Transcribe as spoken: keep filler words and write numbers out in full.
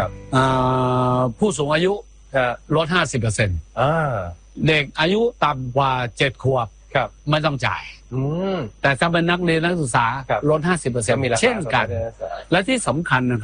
ครับผู้สูงอายุลด ห้าสิบเปอร์เซ็นต์ เด็กอายุต่ำกว่าเจ็ดขวบไม่ต้องจ่ายแต่ถ้าเป็นนักเรียนนักศึกษาลด ห้าสิบเปอร์เซ็นต์ เช่นกันและที่สำคัญนะครับ